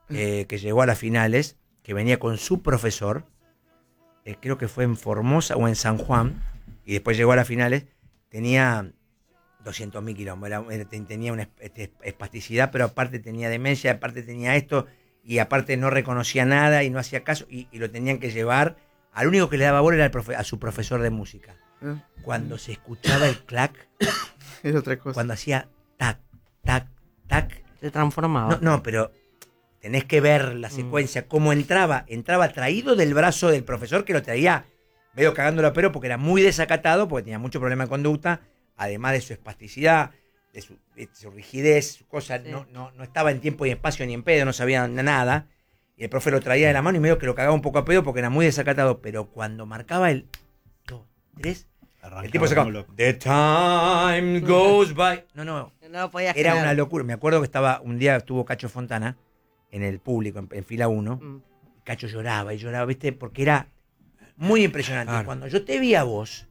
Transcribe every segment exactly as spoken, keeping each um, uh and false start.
eh, que llegó a las finales, que venía con su profesor, eh, creo que fue en Formosa o en San Juan, y después llegó a las finales, tenía doscientos mil kilómetros, era- era- tenía una esp- espasticidad, pero aparte tenía demencia, aparte tenía esto, y aparte no reconocía nada y no hacía caso, y, y lo tenían que llevar. Al único que le daba bola era el profe- a su profesor de música. Ah, Cuando se escuchaba el clac, es otra cosa. cuando hacía tac, tac, tac. Se transformaba. No, no, pero tenés que ver la secuencia, cómo entraba. Entraba traído del brazo del profesor, que lo traía medio cagándolo a pero porque era muy desacatado, porque tenía mucho problema de conducta, además de su espasticidad, de su, de su rigidez, su cosa, Sí. no, no, no estaba en tiempo y espacio ni en pedo, no sabía nada. Y el profe lo traía de la mano y medio que lo cagaba un poco a pedo porque era muy desacatado. Pero cuando marcaba el dos, tres, el tipo sacaba The time goes by. No, no, No lo podía era creer. una locura. Me acuerdo que estaba un día estuvo Cacho Fontana en el público, en, en fila uno. Mm. Cacho lloraba y lloraba, ¿viste? Porque era muy impresionante. Claro. Cuando yo te vi a vos,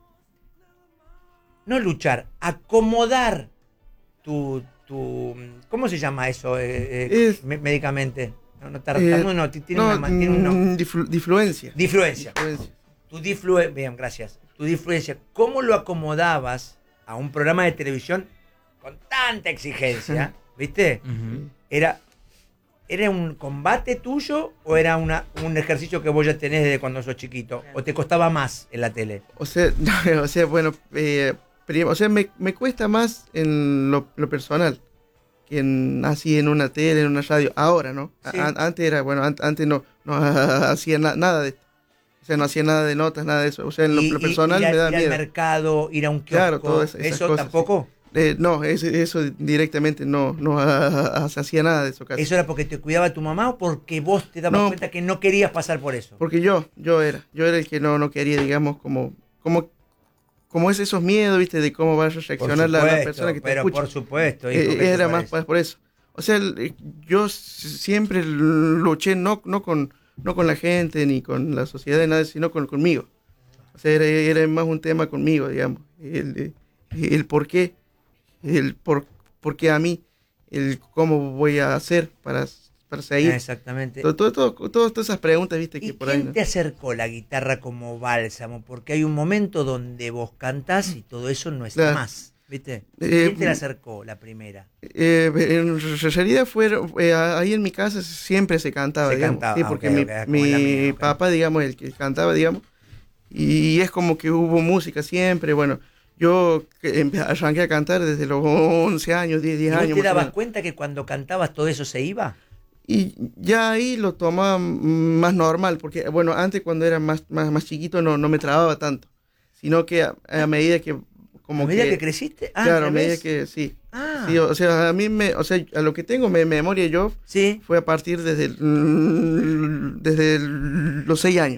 no luchar, acomodar tu. tu ¿cómo se llama eso? Eh, eh, Es- me- médicamente. No, no, tar- Eh, tartamudo no, ti- tiene no, una ma- tiene un nombre. mm, diflu- difluencia. Difluencia. Difluencia. Tu difluencia. Bien, gracias. Tu difluencia. ¿Cómo lo acomodabas a un programa de televisión con tanta exigencia? ¿Viste? Ujú. Era. ¿Era un combate tuyo o era una, un ejercicio que vos ya tenés desde cuando sos chiquito? ¿O te costaba más en la tele? O sea, no, o sea, bueno, eh, prim- o sea, me, me cuesta más en lo, lo personal que en, así en una tele, en una radio. Ahora, ¿no? A- Sí. an- antes era, bueno, an- antes no, no hacía na- nada de esto. O sea, no hacía nada de notas, nada de eso. O sea, en lo, Y- lo y- personal ir a- me da ir al miedo. mercado, ir a un kiosco, Claro, todas esas ¿eso cosas, tampoco? Eh, no, eso, eso directamente no, no ah, se hacía nada de eso casi. ¿Eso era porque te cuidaba tu mamá o porque vos te dabas No. cuenta que no querías pasar por eso? Porque yo, yo era, yo era el que no, no quería, digamos, como, como, como es esos miedos, viste, de cómo va a Por reaccionar la, la supuesto, persona que te pero escucha. por supuesto, hijo, Eh, ¿qué te era más parece? pa- por eso. O sea, el- yo s- siempre luché no, no con no con la gente ni con la sociedad ni nada, sino con, conmigo. O sea, era, era más un tema conmigo, digamos. El, el, el por qué, el por, por qué a mí, el cómo voy a hacer para, para seguir. Ah, exactamente. Todo, todo, todo- todo- todas esas preguntas, viste, ¿Y que por ahí. quién ¿no? te acercó la guitarra como bálsamo? Porque hay un momento donde vos cantás y todo eso no está Claro. más, ¿viste? Eh, ¿Quién te la acercó la primera? Eh, en realidad fue eh, ahí en mi casa siempre se cantaba, Se digamos. cantaba, Sí, ah, porque ok, mi, ok, como mi en la mía, ok. papá, digamos, el que cantaba, digamos, y es como que hubo música siempre. Bueno, yo que empe- arranqué a cantar desde los once años, diez, ¿Y diez vos años. te más o dabas menos. cuenta que cuando cantabas todo eso se iba? Y ya ahí lo tomaba mm, más normal, porque bueno, antes cuando era más, más, más chiquito no, no me trababa tanto, sino que a, a medida que como ¿A medida que, que, creciste? Ah, claro, a ¿al medida revés? que sí. Ah, Sí, o sea, a mí me, o sea, a lo que tengo me memoria yo sí. fue a partir desde, el- desde el- los seis años.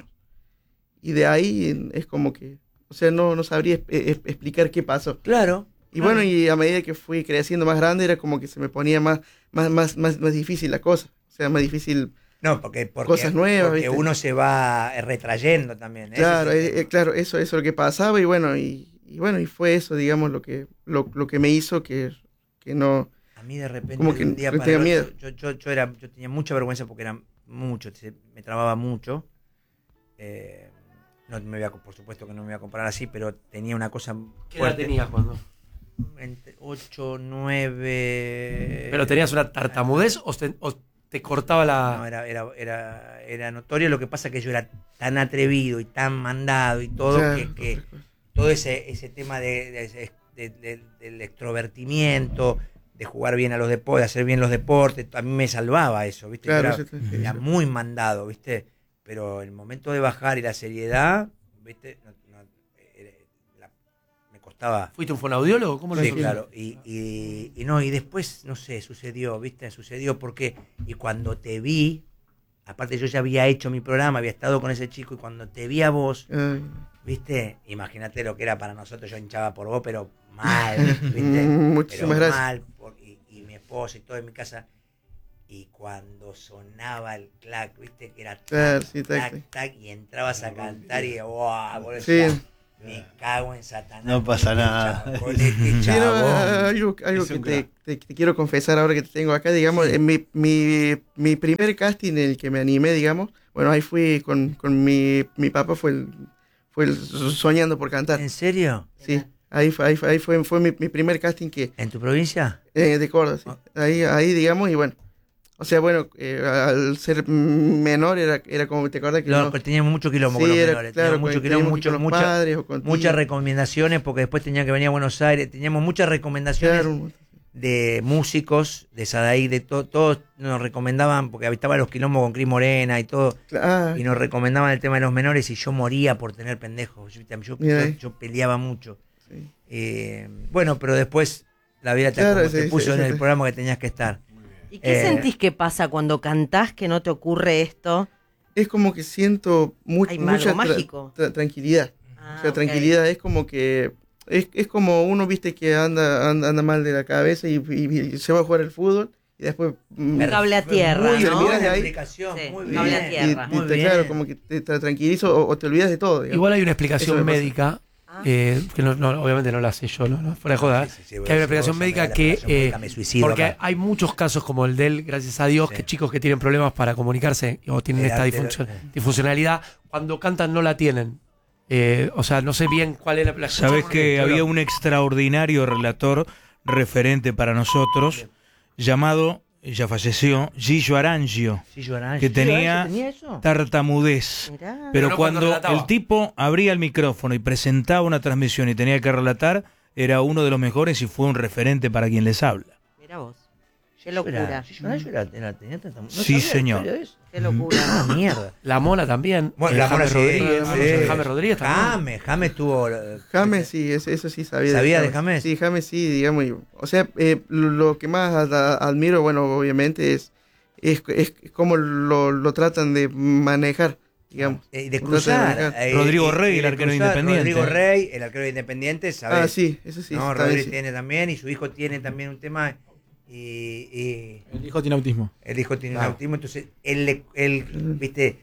Y de ahí es como que, o sea, no, no sabría es- es- explicar qué pasó. Claro. Y claro. bueno, y a medida que fui creciendo más grande, era como que se me ponía más, más, más, más, más difícil la cosa. O sea, más difícil. No, porque, porque, cosas nuevas, porque ¿viste? uno se va eh, retrayendo también. ese Claro, es el eh, tema. eh, claro, eso, eso es lo que pasaba. Y bueno, y, y bueno, y fue eso, digamos, lo que, lo, lo que me hizo que, que no. A mí de repente como de que un día no para tenga el miedo. otro, yo, yo, yo, era, yo tenía mucha vergüenza porque era mucho, se- me trababa mucho. Eh, no me voy a, por supuesto que no me voy a comparar así, pero tenía una cosa ¿Qué edad tenías cuando? Entre ocho, nueve... ¿Pero tenías una tartamudez o te, o te cortaba la...? No, era, era, era, era notorio. Lo que pasa que yo era tan atrevido y tan mandado y todo Claro, que, que otra cosa. todo ese, ese tema de, de- de- de- del extrovertimiento, de jugar bien a los deportes, de hacer bien los deportes, a mí me salvaba eso, ¿viste? Claro, Yo eso era, te- era muy mandado, ¿viste? Pero el momento de bajar y la seriedad, ¿viste? No- no, era- la- me costaba. ¿Fuiste un fonaudiólogo? ¿Cómo lo Sí, hiciste? claro. Y, y, y no, y después, no sé, sucedió, ¿viste? Sucedió porque, y cuando te vi, aparte yo ya había hecho mi programa, había estado con ese chico, y cuando te vi a vos, Ay, ¿viste? Imagínate lo que era para nosotros, yo hinchaba por vos, pero mal, ¿viste? Mm, muchísimas Pero gracias. mal, por- y, y mi esposa y todo en mi casa. Y cuando sonaba el clac, ¿viste? Que era tac, Claro, sí, tac, tac, tac. tac, y entrabas a cantar y ¡wow! Vos Sí. decías, Me cago en Satanás. No pasa nada. Chavo, este Quiero, chabón. algo algo Es que un te, crack. te- te quiero confesar ahora que te tengo acá, digamos, en mi, mi, mi primer casting en el que me animé, digamos, bueno, ahí fui con, con mi, mi papá, fue el, fue el Soñando por Cantar. ¿En serio? Sí, ahí fue, ahí fue, ahí fue, fue mi, mi primer casting que, ¿En tu provincia? eh, de Córdoba, sí. Ahí, ahí, digamos, y bueno, o sea, bueno, eh, al ser menor era, era como, ¿te acuerdas que Lo- no? teníamos mucho quilombo Sí, con los era, menores. claro, teníamos mucho teníamos quilombo, que ir mucho, con los mucha- padres o con muchas tíos. recomendaciones, porque después tenía que venir a Buenos Aires. Teníamos muchas recomendaciones Claro, de músicos, de Sadaí, de todo. Todos nos recomendaban, porque habitaba los quilombos con Cris Morena y todo. claro. Y nos recomendaban el tema de los menores y yo moría por tener pendejos. Yo, yo, Mira yo- ahí. yo peleaba mucho. Sí. Eh, bueno, pero después la vida te, Claro, como te sí, puso sí, en sí, el sí. programa que tenías que estar. ¿Y qué Eh, sentís que pasa cuando cantás que no te ocurre esto? Es como que siento mu- Hay mucha algo tra- mágico. tra- tranquilidad. Ah, O sea, ok. tranquilidad es como que es, es como uno, viste, que anda, anda anda mal de la cabeza y, y- y se va a jugar el fútbol y después mm, Cable a tierra, Muy ¿no? buena De ahí. explicación, Sí, muy cable a bien. tierra. y- y Muy te- bien. claro, como que te, te tranquilizo o, o te olvidas de todo, digamos. Igual hay una Eso explicación me pasa. médica, Ah. eh, que no, no, obviamente no la sé yo, no, no, fuera de joda, Sí, sí, sí, que voy a hay una decir, explicación vos, médica amiga, la que, explicación eh, médica, me suicido porque acá. hay muchos casos como el de él, gracias a Dios, Sí. que chicos que tienen problemas para comunicarse o tienen El esta arte- disfuncio- disfuncionalidad, cuando cantan no la tienen. Eh, o sea, no sé bien cuál es la... la Sabes que pero- había un extraordinario relator referente para nosotros llamado, ya falleció, Gillo Arangio, Sí, yo era- que ¿Sí, tenía tenía eso? tartamudez. Mirá. Pero Pero no cuando cuando relataba. el tipo abría el micrófono y presentaba una transmisión y tenía que relatar, era uno de los mejores y fue un referente para quien les habla. Mirá vos. Qué Yo era- locura. sí, yo era- yo era- era- tenía tanta- no Sí, sabía la señor. historia de eso. Qué locura. Ah, mierda. La Mona también. Bueno, eh, la Mona James sí, Rodríguez. sí. James Rodríguez también. James, James tuvo. eh, James, sí, eso, eso sí sabía. ¿Sabía de James? Sí, James sí, digamos. y- o sea, eh, lo, lo que más ad- admiro, bueno, obviamente es, es, es cómo lo, lo tratan de manejar, digamos. eh, de Lo cruzar. tratan de manejar. eh, Rodrigo eh, Rey, y el de arquero cruzar, independiente. Rodrigo Rey, el arquero independiente, ¿sabes? Ah, sí, eso sí. No, también Rodrigo sí. tiene también y su hijo tiene también un tema. Y, y El hijo tiene autismo. el hijo tiene Claro. un autismo, entonces él, le, él viste,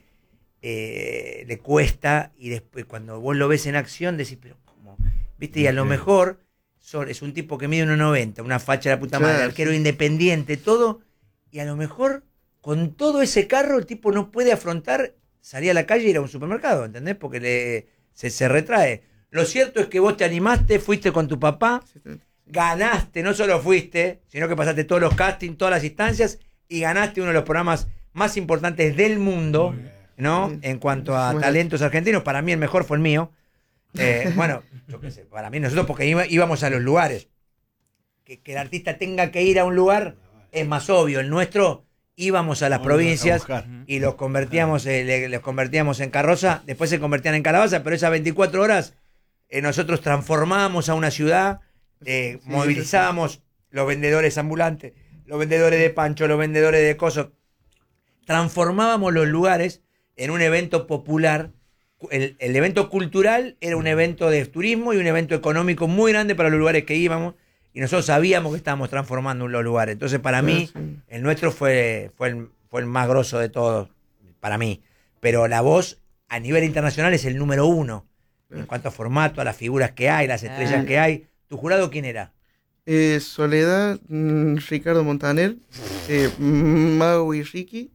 eh, le cuesta y después cuando vos lo ves en acción decís, pero ¿cómo? ¿Viste? Y a lo mejor son, es un tipo que mide uno noventa, una facha de la puta madre, Claro, arquero sí. independiente, todo, y a lo mejor con todo ese carro el tipo no puede afrontar salir a la calle y ir a un supermercado, ¿entendés? Porque le, se, se retrae. Lo cierto es que vos te animaste, fuiste con tu papá, ganaste, no solo fuiste, sino que pasaste todos los castings, todas las instancias y ganaste uno de los programas más importantes del mundo, ¿no? Bien. En cuanto a Bueno. talentos argentinos, para mí el mejor fue el mío. Eh, bueno, yo qué sé, para mí nosotros porque iba- íbamos a los lugares. Que, que el artista tenga que ir a un lugar es más obvio. El nuestro íbamos a las Vamos a provincias buscar. y los convertíamos, eh, le- les convertíamos en carroza, después se convertían en calabaza, pero esas veinticuatro horas eh, nosotros transformábamos a una ciudad, eh, Sí, movilizábamos los vendedores ambulantes, los vendedores de pancho, los vendedores de cosas, transformábamos los lugares en un evento popular. El, el evento cultural era un evento de turismo y un evento económico muy grande para los lugares que íbamos y nosotros sabíamos que estábamos transformando los lugares. Entonces para mí sí. el nuestro fue, fue, el, fue el más grosso de todos, para mí. Pero La Voz a nivel internacional es el número uno en cuanto a formato, a las figuras que hay, las estrellas Ah. que hay. ¿Tu jurado quién era? Eh, Soledad, mm, Ricardo Montaner, eh, Mau y Ricky,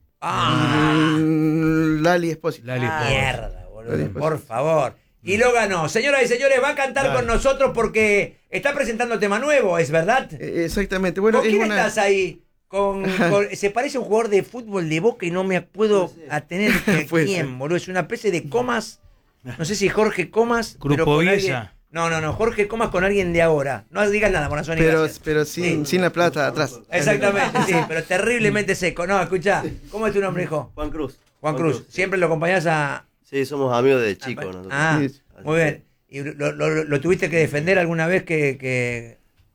¡Ah! mm, Lali Espósito. Lali Ah. Espósito. Mierda, boludo. Dale, pues. Por favor. Y lo ganó. Señoras y señores, va a cantar Dale. con nosotros porque está presentando tema nuevo, ¿es verdad? Eh, exactamente, bueno, ¿Con es quién una... estás ahí? Con, con- se parece a un jugador de fútbol de Boca y no me puedo atener que- Puede quién, ser. boludo. Es una especie de Comas. No sé si Jorge Comas. Grupo pero con Bielsa. alguien- No, no, no. Jorge Comas con alguien de ahora. No digas nada, Bonazoni. Pero, gracias. pero sin, Sí. sin la plata atrás. Exactamente, sí, pero terriblemente seco. No, escucha. ¿Cómo es tu nombre, hijo? Juan Cruz. Juan Cruz. Siempre lo acompañás a. Sí, somos amigos de chico. nosotros. Ah, Sí. muy bien. ¿Y lo, lo- lo tuviste que defender alguna vez que, que...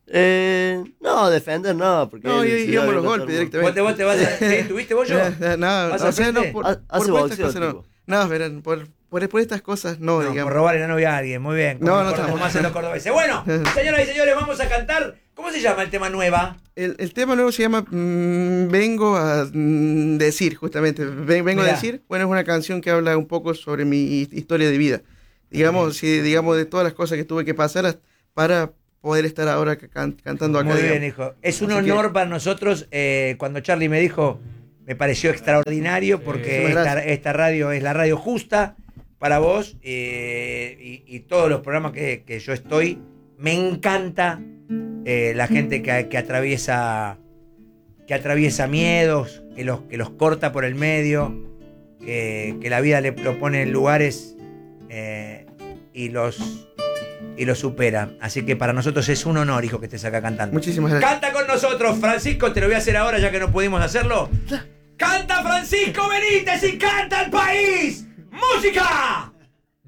Eh, no, defender no, porque No, él y- se íbamos iba los bien con golpes todo el mundo. ¿Vos te, vos te vas a... ¿sí? ¿Tuviste vos yo? No, no, ¿Vas o al sea, no, frente? por, Ha- hace por, boxeo, estas cosas no. tipo. No, verán, por, por, por estas cosas no, No, digamos. por robarle la novia a alguien, muy bien. No, no, Como estamos- más en los cordobeses. Bueno, señoras y señores, vamos a cantar. ¿Cómo se llama el tema nueva? El, el tema nuevo se llama mm, Vengo a mm, decir, justamente. Ven- vengo Mirá. a decir. Bueno, es una canción que habla un poco sobre mi hi- historia de vida. digamos, sí, digamos, de todas las cosas que tuve que pasar hasta- para poder estar ahora can- cantando acá. Muy bien, digamos. hijo. Es un Así que- honor para nosotros. eh, cuando Charlie me dijo, me pareció extraordinario porque Muchísimas esta, gracias. esta radio es la radio justa para vos eh, y, y todos los programas que, que yo estoy. Me encanta eh, la gente que, que atraviesa que atraviesa miedos, que los, que los corta por el medio, que, que la vida le lo pone en lugares eh, y los y los supera. Así que para nosotros es un honor, hijo, que estés acá cantando. Muchísimas gracias. Canta con nosotros, Francisco, te lo voy a hacer ahora ya que no pudimos hacerlo. ¡Canta, Francisco Benítez, y canta el país! ¡Música!